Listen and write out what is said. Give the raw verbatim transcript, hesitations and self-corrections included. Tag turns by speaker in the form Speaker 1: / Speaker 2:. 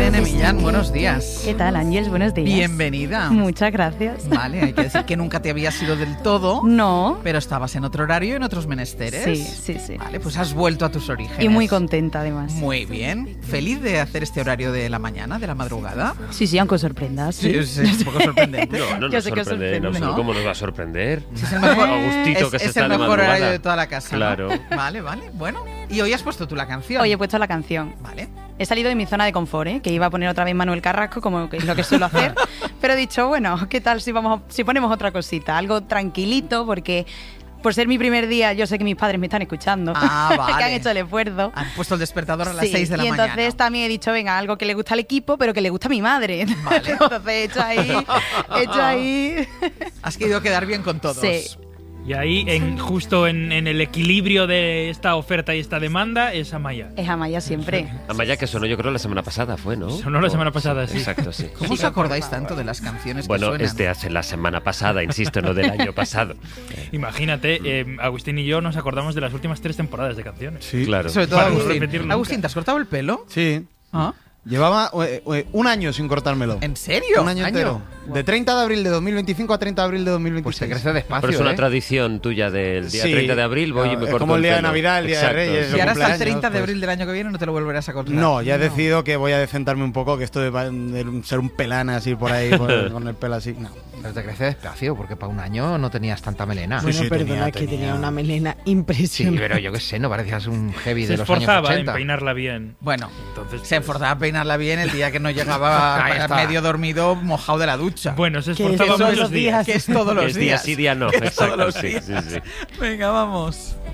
Speaker 1: Irene Millán, buenos días.
Speaker 2: ¿Qué tal, Ángeles? Buenos días.
Speaker 1: Bienvenida.
Speaker 2: Muchas gracias.
Speaker 1: Vale, hay que decir que nunca te habías ido del todo.
Speaker 2: No.
Speaker 1: Pero estabas en otro horario y en otros menesteres.
Speaker 2: Sí, sí, sí.
Speaker 1: Vale, pues has vuelto a tus orígenes.
Speaker 2: Y muy contenta, además.
Speaker 1: Muy bien. ¿Feliz de hacer este horario de la mañana, de la madrugada?
Speaker 2: Sí, sí, aunque sorprendas.
Speaker 1: Sí, sí es un poco sorprendente.
Speaker 3: No, no
Speaker 2: Yo
Speaker 3: nos
Speaker 2: sé que
Speaker 3: sorprende.
Speaker 2: sorprende,
Speaker 3: No,
Speaker 1: ¿no?
Speaker 3: ¿Cómo nos va a sorprender?
Speaker 1: Sí, es el mejor,
Speaker 3: Agustito
Speaker 1: es,
Speaker 3: que se
Speaker 1: es
Speaker 3: está
Speaker 1: el
Speaker 3: de
Speaker 1: mejor
Speaker 3: madrugada.
Speaker 1: horario de toda la casa, ¿no?
Speaker 3: Claro.
Speaker 1: Vale, vale. Bueno, y hoy has puesto tú la canción.
Speaker 2: Hoy he puesto la canción.
Speaker 1: Vale.
Speaker 2: He salido de mi zona de confort, ¿eh? Que iba a poner otra vez Manuel Carrasco, como que es lo que suelo hacer. Pero he dicho, bueno, ¿qué tal si vamos a- si ponemos otra cosita? Algo tranquilito, porque por ser mi primer día, yo sé que mis padres me están escuchando.
Speaker 1: Ah, vale.
Speaker 2: Que han hecho el esfuerzo.
Speaker 1: Han puesto el despertador a las
Speaker 2: Sí,
Speaker 1: seis de la
Speaker 2: y
Speaker 1: mañana.
Speaker 2: entonces también he dicho, venga, algo que le gusta al equipo, pero que le gusta a mi madre.
Speaker 1: Vale.
Speaker 2: Entonces he hecho ahí, he hecho ahí.
Speaker 1: Has querido quedar bien con todos.
Speaker 2: Sí.
Speaker 4: Y ahí, en, justo en, en el equilibrio de esta oferta y esta demanda, es Amaya.
Speaker 2: Es Amaya siempre.
Speaker 3: Amaya, que sonó yo creo la semana pasada, ¿fue, ¿no?
Speaker 4: Sonó la semana pasada, sí.
Speaker 3: Exacto, sí.
Speaker 1: ¿Cómo os acordáis tanto de las canciones
Speaker 3: Bueno,
Speaker 1: que suenan?
Speaker 3: es de hace la semana pasada, insisto, no del año pasado.
Speaker 4: Imagínate, eh, Agustín y yo nos acordamos de las últimas tres temporadas de canciones.
Speaker 5: Sí,
Speaker 3: Claro.
Speaker 1: Sobre todo
Speaker 4: Para no
Speaker 1: Agustín.
Speaker 4: repetir nunca.
Speaker 1: Agustín, ¿te has cortado el pelo?
Speaker 5: sí.
Speaker 1: ¿Ah?
Speaker 5: Llevaba eh, eh, un año sin cortármelo.
Speaker 1: ¿En serio?
Speaker 5: Un año entero. De treinta de abril de dos mil veinticinco a treinta de abril de dos mil veintiséis.
Speaker 6: Pues te crece despacio,
Speaker 3: Pero es una
Speaker 6: ¿eh?
Speaker 3: tradición tuya del día
Speaker 5: Sí.
Speaker 3: treinta de abril, voy y
Speaker 5: No,
Speaker 3: me
Speaker 5: es
Speaker 3: corto
Speaker 5: como el día de
Speaker 3: pelo.
Speaker 5: Navidad, el día de
Speaker 3: Exacto,
Speaker 5: Reyes,
Speaker 3: sí.
Speaker 1: Si ahora hasta el
Speaker 5: cumpleaños,
Speaker 1: treinta de
Speaker 5: pues.
Speaker 1: abril del año que viene no te lo volverás a cortar.
Speaker 5: No, ya he decidido que voy a decentarme un poco, que esto de, de ser un pelán así por ahí, por- con el pelo así, no.
Speaker 6: Pero te crece despacio, porque para un año no tenías tanta melena.
Speaker 5: Sí,
Speaker 7: Bueno,
Speaker 5: sí,
Speaker 7: perdona,
Speaker 5: tenía-
Speaker 7: es que tenía
Speaker 5: tenía-
Speaker 7: una melena
Speaker 6: Sí,
Speaker 7: impresionante.
Speaker 6: pero yo qué sé, no parecías un heavy
Speaker 4: Se
Speaker 6: de los años
Speaker 4: esforzaba en
Speaker 6: ochenta.
Speaker 4: peinarla bien.
Speaker 1: Bueno,
Speaker 4: Entonces,
Speaker 1: se
Speaker 4: pues,
Speaker 1: esforzaba a peinarla bien el día que no llegaba
Speaker 6: Ahí está.
Speaker 1: medio dormido, mojado de la ducha.
Speaker 4: Bueno, se
Speaker 7: Que
Speaker 4: esforzaba
Speaker 7: eso
Speaker 4: muchos
Speaker 7: los
Speaker 4: días.
Speaker 7: días.
Speaker 1: Que es todos los
Speaker 3: Es día
Speaker 1: días.
Speaker 3: sí, día no.
Speaker 1: Que es todos
Speaker 3: Exacto,
Speaker 1: los
Speaker 3: sí,
Speaker 1: días.
Speaker 3: sí, sí.
Speaker 1: Venga, vamos.